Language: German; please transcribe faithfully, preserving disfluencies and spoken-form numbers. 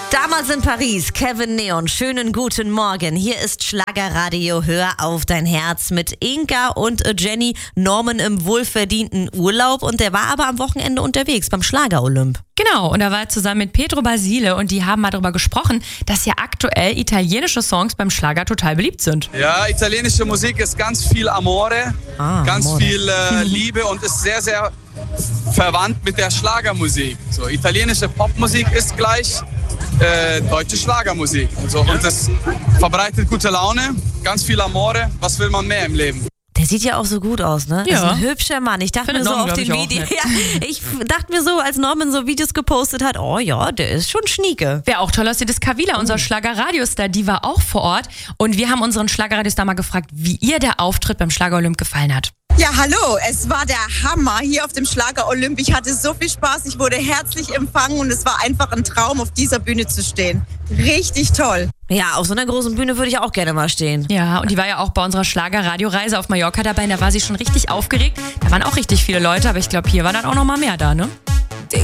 Damals in Paris, Kevin Neon, schönen guten Morgen. Hier ist Schlagerradio, hör auf dein Herz mit Inka und Jenny. Norman im wohlverdienten Urlaub und der war aber am Wochenende unterwegs beim Schlager-Olymp. Genau, und da war er zusammen mit Pedro Basile und die haben mal darüber gesprochen, dass ja aktuell italienische Songs beim Schlager total beliebt sind. Ja, italienische Musik ist ganz viel Amore, Ah, ganz Amore. viel äh, Liebe und ist sehr, sehr verwandt mit der Schlagermusik. So, italienische Popmusik ist gleich äh, deutsche Schlagermusik. So, und das verbreitet gute Laune, ganz viel Amore. Was will man mehr im Leben? Der sieht ja auch so gut aus, ne? Ja. Ist ein hübscher Mann. Ich dachte Findet mir so Norman, auf glaub den ich, auch Videos, nett. ja, ich dachte mir so, als Norman so Videos gepostet hat, oh ja, der ist schon schnieke. Wer auch toll aussieht, ist Kavila, unser Schlager-Radiostar. Die war auch vor Ort und wir haben unseren Schlager-Radiostar mal gefragt, wie ihr der Auftritt beim Schlager-Olymp gefallen hat. Ja, hallo, es war der Hammer hier auf dem Schlager-Olymp. Ich hatte so viel Spaß, ich wurde herzlich empfangen und es war einfach ein Traum, auf dieser Bühne zu stehen. Richtig toll. Ja, auf so einer großen Bühne würde ich auch gerne mal stehen. Ja, und die war ja auch bei unserer Schlager-Radioreise auf Mallorca dabei. Da war sie schon richtig aufgeregt. Da waren auch richtig viele Leute, aber ich glaube, hier war dann auch noch mal mehr da, ne?